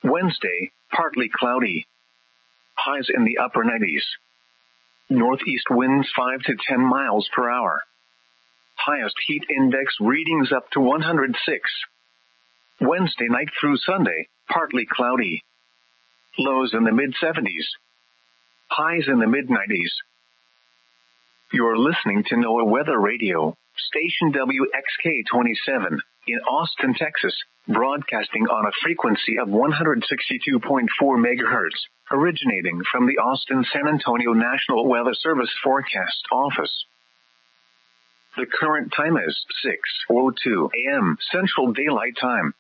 Wednesday, partly cloudy. Highs in the upper 90s. Northeast winds 5 to 10 miles per hour. Highest heat index readings up to 106. Wednesday night through Sunday, partly cloudy. Lows in the mid-70s. Highs in the mid-90s. You're listening to NOAA Weather Radio, station WXK-27, in Austin, Texas, broadcasting on a frequency of 162.4 megahertz, originating from the Austin-San Antonio National Weather Service Forecast Office. The current time is 6:02 a.m. Central Daylight Time.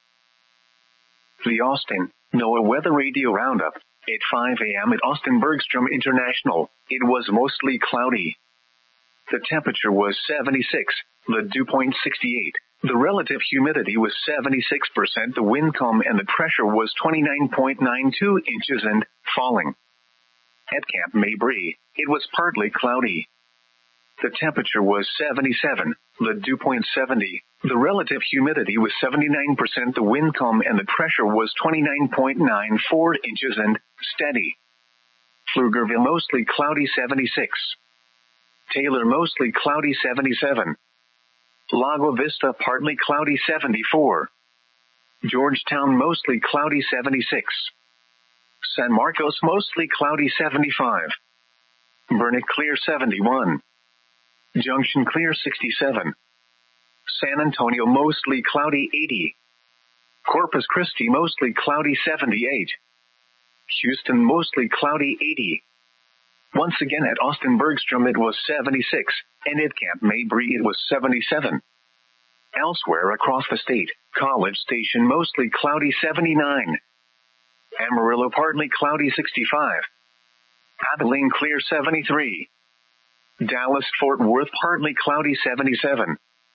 The Austin NOAA Weather Radio Roundup. At 5 a.m. at Austin Bergstrom International, it was mostly cloudy. The temperature was 76, the dew point 68. The relative humidity was 76%, the wind calm and the pressure was 29.92 inches and falling. At Camp Mabry, it was partly cloudy. The temperature was 77, the dew point 70. The relative humidity was 79%, the wind calm and the pressure was 29.94 inches and steady. Pflugerville mostly cloudy 76. Taylor mostly cloudy 77. Lago Vista partly cloudy 74. Georgetown mostly cloudy 76. San Marcos mostly cloudy 75. Burnet clear 71. Junction clear 67. San Antonio mostly cloudy 80. Corpus Christi mostly cloudy 78. Houston mostly cloudy 80. Once again at Austin Bergstrom it was 76, and at Camp Mabry it was 77. Elsewhere across the state, College Station mostly cloudy 79. Amarillo partly cloudy 65. Abilene clear 73. Dallas-Fort Worth partly cloudy 77.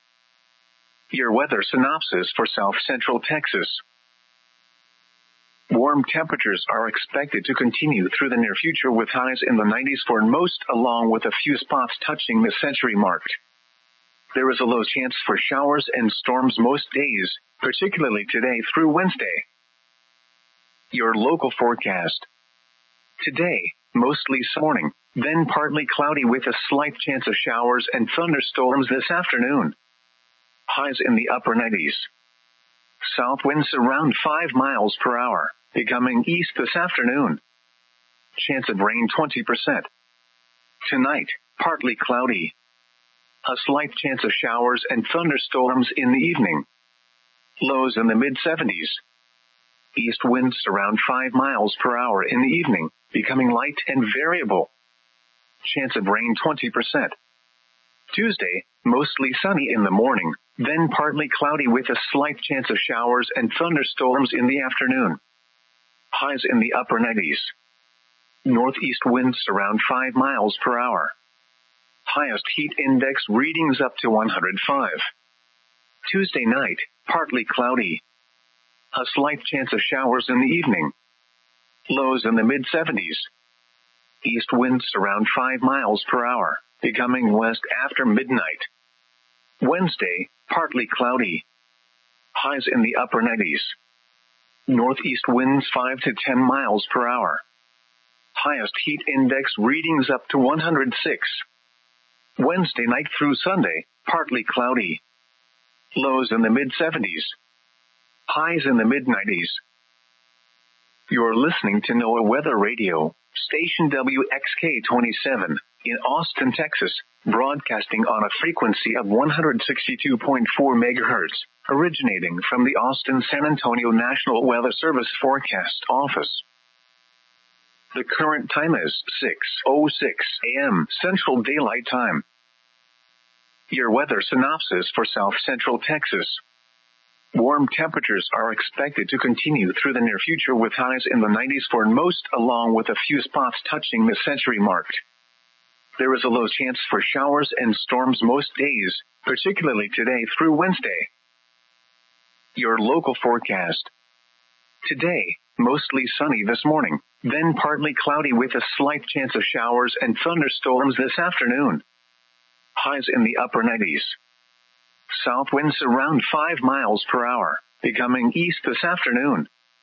Your weather synopsis for South Central Texas. Warm temperatures are expected to continue through the near future with highs in the 90s for most, along with a few spots touching the century mark. There is a low chance for showers and storms most days, particularly today through Wednesday. Your local forecast. Today, mostly morning, then partly cloudy with a slight chance of showers and thunderstorms this afternoon. Highs in the upper 90s. South winds around 5 miles per hour, becoming east this afternoon. Chance of rain 20%. Tonight, partly cloudy. A slight chance of showers and thunderstorms in the evening. Lows in the mid-70s. East winds around 5 miles per hour in the evening, becoming light and variable. Chance of rain 20%. Tuesday, mostly sunny in the morning, then partly cloudy with a slight chance of showers and thunderstorms in the afternoon. Highs in the upper 90s. Northeast winds around 5 miles per hour. Highest heat index readings up to 105. Tuesday night, partly cloudy. A slight chance of showers in the evening. Lows in the mid-70s. East winds around 5 miles per hour, becoming west after midnight. Wednesday, partly cloudy. Highs in the upper 90s. Northeast winds 5 to 10 miles per hour. Highest heat index readings up to 106. Wednesday night through Sunday, partly cloudy. Lows in the mid-70s. Highs in the mid-90s. You're listening to NOAA Weather Radio, station WXK-27, in Austin, Texas, broadcasting on a frequency of 162.4 megahertz, originating from the Austin-San Antonio National Weather Service Forecast Office. The current time is 6:06 a.m. Central Daylight Time. Your weather synopsis for South Central Texas. Warm temperatures are expected to continue through the near future with highs in the 90s for most, along with a few spots touching the century mark. There is a low chance for showers and storms most days, particularly today through Wednesday. Your local forecast. Today, mostly sunny this morning, then partly cloudy with a slight chance of showers and thunderstorms this afternoon. Highs in the upper 90s. South winds around 5 miles per hour, becoming east this afternoon.